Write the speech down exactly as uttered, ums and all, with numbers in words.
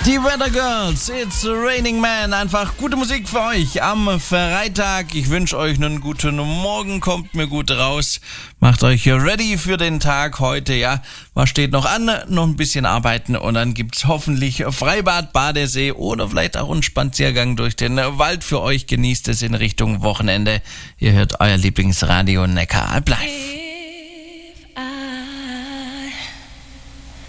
Die Weather Girls, It's Raining Man. Einfach gute Musik für euch am Freitag. Ich wünsche euch einen guten Morgen, kommt mir gut raus. Macht euch ready für den Tag heute, ja. Was steht noch an? Noch ein bisschen arbeiten und dann gibt's hoffentlich Freibad, Badesee oder vielleicht auch einen Spaziergang durch den Wald für euch. Genießt es in Richtung Wochenende. Ihr hört euer Lieblingsradio Neckaralb live.